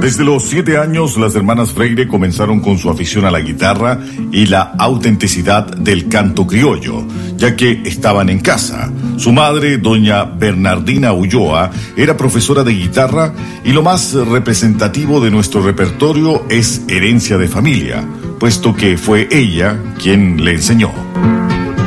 Desde los 7 años, las hermanas Freire comenzaron con su afición a la guitarra y la autenticidad del canto criollo, ya que estaban en casa. Su madre, doña Bernardina Ulloa, era profesora de guitarra y lo más representativo de nuestro repertorio es herencia de familia, puesto que fue ella quien le enseñó.